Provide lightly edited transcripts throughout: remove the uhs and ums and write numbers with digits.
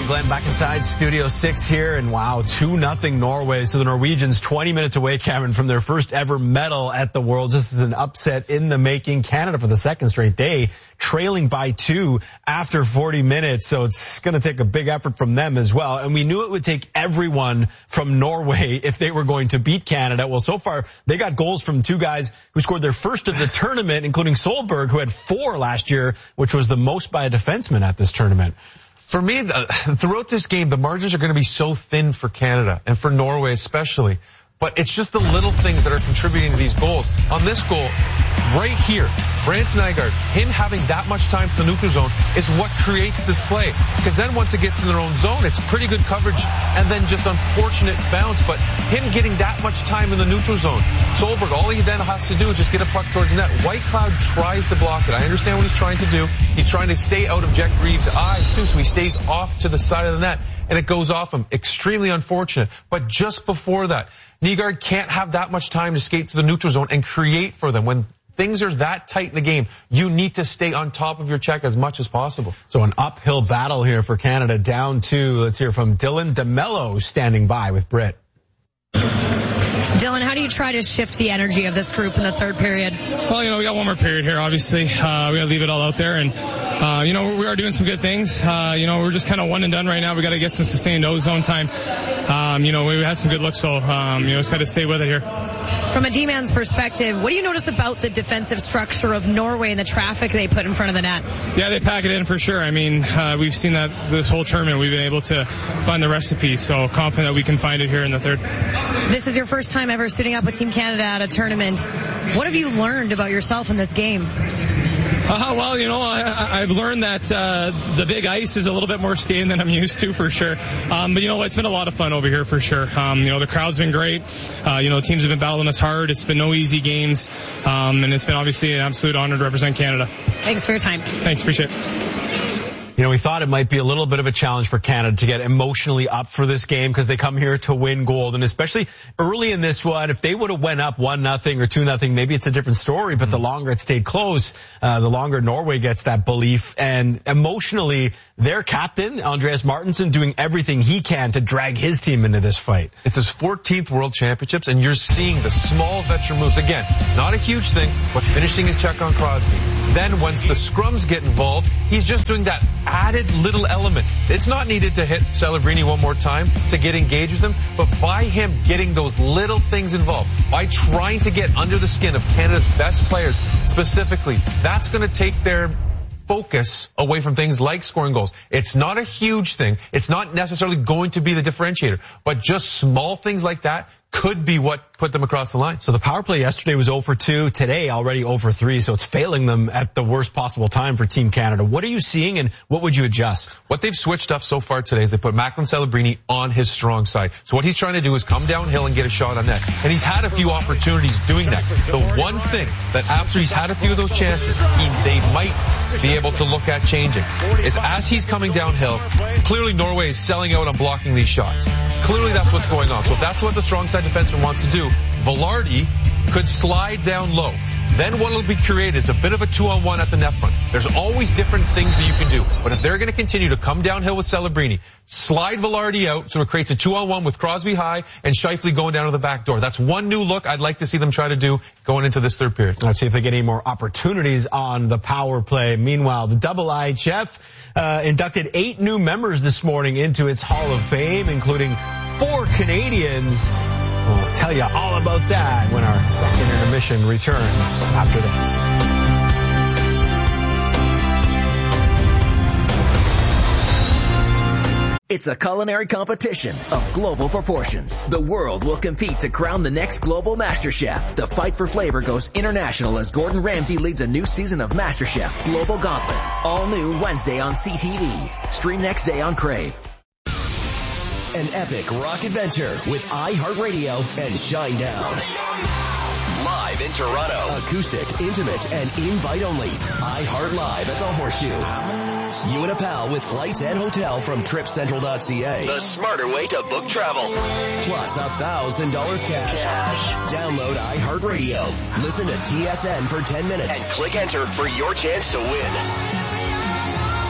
Glenn back inside Studio 6 here, and wow, 2-0 Norway. So the Norwegians 20 minutes away, Cameron, from their first ever medal at the Worlds. This is an upset in the making. Canada for the second straight day, trailing by 2 after 40 minutes. So it's going to take a big effort from them as well. And we knew it would take everyone from Norway if they were going to beat Canada. Well, so far they got goals from 2 guys who scored their first of the tournament, including Solberg, who had 4 last year, which was the most by a defenseman at this tournament. For me, throughout this game, the margins are going to be so thin for Canada and for Norway especially. But it's just the little things that are contributing to these goals. On this goal, right here, Brandon Nygaard, him having that much time for the neutral zone is what creates this play. Because then once it gets in their own zone, it's pretty good coverage and then just unfortunate bounce. But him getting that much time in the neutral zone, Solberg, all he then has to do is just get a puck towards the net. Whitecloud tries to block it. I understand what he's trying to do. He's trying to stay out of Jack Reeves' eyes too, so he stays off to the side of the net. And it goes off him. Extremely unfortunate. But just before that, Nygaard can't have that much time to skate to the neutral zone and create for them. When things are that tight in the game, you need to stay on top of your check as much as possible. So an uphill battle here for Canada, down 2. Let's hear from Dylan DeMello standing by with Britt. Dylan, how do you try to shift the energy of this group in the third period? Well, we got one more period here, obviously. We got to leave it all out there. And, we are doing some good things. We're just kind of one and done right now. We got to get some sustained O-zone time. We had some good looks, so, just got to stay with it here. From a D-man's perspective, what do you notice about the defensive structure of Norway and the traffic they put in front of the net? Yeah, they pack it in for sure. We've seen that this whole tournament. We've been able to find the recipe, so confident that we can find it here in the third. This is your first time ever suiting up with Team Canada at a tournament. What have you learned about yourself in this game? I've learned that the big ice is a little bit more skating than I'm used to for sure. But it's been a lot of fun over here for sure. The crowd's been great. The teams have been battling us hard. It's been no easy games. And it's been obviously an absolute honor to represent Canada. Thanks for your time. Thanks, appreciate it. We thought it might be a little bit of a challenge for Canada to get emotionally up for this game because they come here to win gold. And especially early in this one, if they would have went up 1-0 or 2-0, maybe it's a different story. But the longer it stayed close, the longer Norway gets that belief. And emotionally, their captain, Andreas Martinsson, doing everything he can to drag his team into this fight. It's his 14th World Championships, and you're seeing the small veteran moves. Again, not a huge thing, but finishing his check on Crosby. Then once the scrums get involved, he's just doing that added little element. It's not needed to hit Celebrini one more time to get engaged with him, but by him getting those little things involved, by trying to get under the skin of Canada's best players specifically, that's going to take their focus away from things like scoring goals. It's not a huge thing. It's not necessarily going to be the differentiator, but just small things like that could be what put them across the line. So the power play yesterday was 0 for 2. Today already 0 for 3. So it's failing them at the worst possible time for Team Canada. What are you seeing and what would you adjust? What they've switched up so far today is they put Macklin Celebrini on his strong side. So what he's trying to do is come downhill and get a shot on net. And he's had a few opportunities doing that. The one thing that after he's had a few of those chances, they might be able to look at changing is as he's coming downhill, clearly Norway is selling out on blocking these shots. Clearly that's what's going on. So if that's what the strong side defenseman wants to do, Velarde could slide down low. Then what will be created is a bit of a 2-on-1 at the net front. There's always different things that you can do. But if they're going to continue to come downhill with Celebrini, slide Velarde out so it creates a 2-on-1 with Crosby high and Scheifele going down to the back door. That's one new look I'd like to see them try to do going into this third period. Let's see if they get any more opportunities on the power play. Meanwhile, the IIHF inducted 8 new members this morning into its Hall of Fame, including 4 Canadians. We'll tell you all about that when our second intermission returns after this. It's a culinary competition of global proportions. The world will compete to crown the next global MasterChef. The fight for flavor goes international as Gordon Ramsay leads a new season of MasterChef Global Gauntlet. All new Wednesday on CTV. Stream next day on Crave. An epic rock adventure with iHeartRadio and Shinedown. Live in Toronto. Acoustic, intimate, and invite-only. iHeart Live at the Horseshoe. You and a pal with flights and hotel from TripCentral.ca. The smarter way to book travel. Plus $1,000 cash. Download iHeartRadio. Listen to TSN for 10 minutes. And click enter for your chance to win.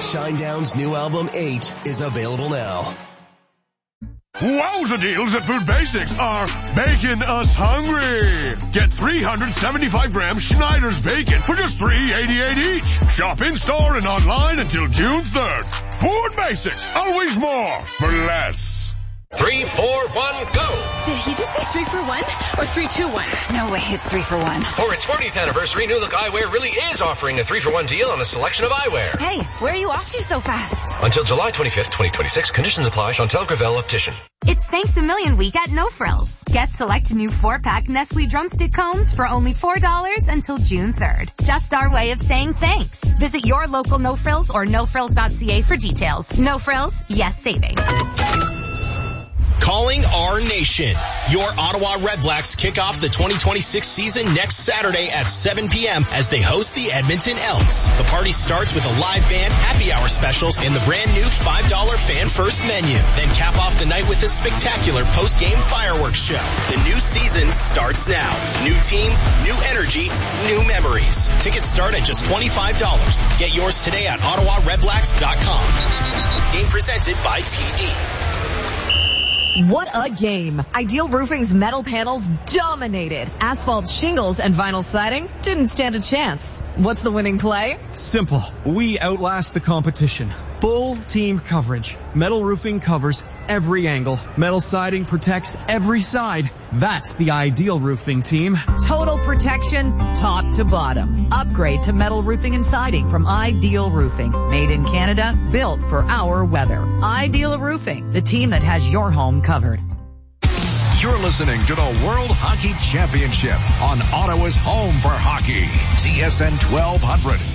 Shinedown's new album 8 is available now. Wowza deals at Food Basics are making us hungry. Get 375-gram Schneider's bacon for just $3.88 each. Shop in-store and online until June 3rd. Food Basics, always more for less. 3, 4, 1, go! Did he just say 3 for 1 or 3, 2, 1? No way, it's 3 for 1. For its 40th anniversary, New Look Eyewear really is offering a 3-for-1 deal on a selection of eyewear. Hey, where are you off to so fast? Until July 25th, 2026. Conditions apply. Chantel Gravel, Optician. It's Thanks a Million week at No Frills. Get select new 4-pack Nestle Drumstick cones for only $4 until June 3rd. Just our way of saying thanks. Visit your local No Frills or nofrills.ca for details. No Frills, yes savings. Calling our nation. Your Ottawa Redblacks kick off the 2026 season next Saturday at 7 p.m. as they host the Edmonton Elks. The party starts with a live band, happy hour specials, and the brand new $5 fan first menu. Then cap off the night with a spectacular post-game fireworks show. The new season starts now. New team, new energy, new memories. Tickets start at just $25. Get yours today at OttawaRedblacks.com. Game presented by TD. What a game. Ideal Roofing's metal panels dominated. Asphalt shingles and vinyl siding didn't stand a chance. What's the winning play? Simple. We outlast the competition. Full team coverage. Metal roofing covers every angle. Metal siding protects every side. That's the Ideal Roofing team. Total protection, top to bottom. Upgrade to metal roofing and siding from Ideal Roofing. Made in Canada, built for our weather. Ideal Roofing, the team that has your home covered. You're listening to the World Hockey Championship on Ottawa's home for hockey. TSN 1200.